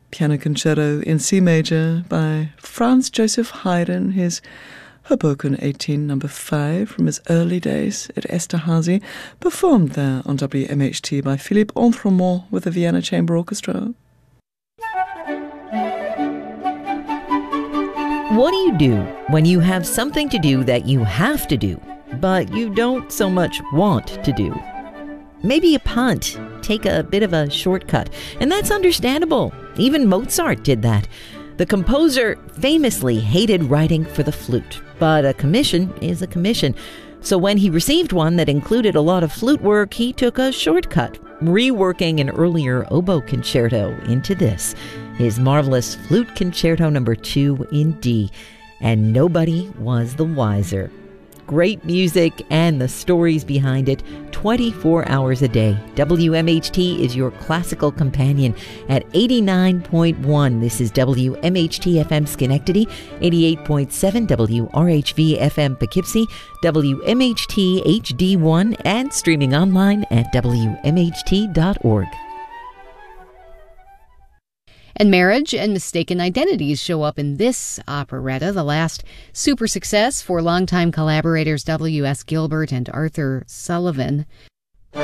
Piano Concerto in C major by Franz Joseph Haydn, his Hoboken 18 No. 5 from his early days at Esterhazy, performed there on WMHT by Philippe Entremont with the Vienna Chamber Orchestra. What do you do when you have something to do that you have to do, but you don't so much want to do? Maybe you punt, take a bit of a shortcut, and that's understandable. Even Mozart did that. The composer famously hated writing for the flute, but a commission is a commission. So when he received one that included a lot of flute work, he took a shortcut, reworking an earlier oboe concerto into this, his marvelous Flute Concerto No. 2 in D, and nobody was the wiser. Great music and the stories behind it 24 hours a day. WMHT is your classical companion at 89.1. This is WMHT FM Schenectady, 88.7 WRHV FM Poughkeepsie, WMHT HD1, and streaming online at WMHT.org. And marriage and mistaken identities show up in this operetta, the last super success for longtime collaborators W.S. Gilbert and Arthur Sullivan.